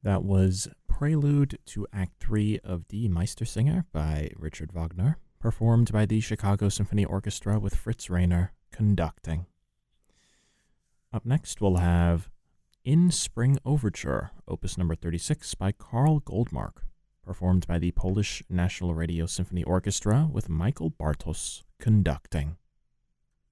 That was Prelude to Act 3 of Die Meistersinger by Richard Wagner, performed by the Chicago Symphony Orchestra with Fritz Reiner conducting. Up next, we'll have In Spring Overture, opus number 36 by Karl Goldmark, performed by the Polish National Radio Symphony Orchestra with Michael Bartos conducting.